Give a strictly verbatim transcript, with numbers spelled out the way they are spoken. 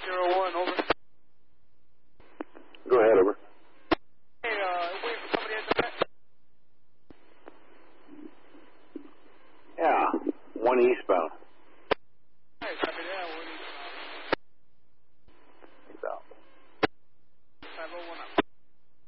zero one, over. Go ahead, over. Hey, uh, wait for somebody at the back. Yeah, one eastbound.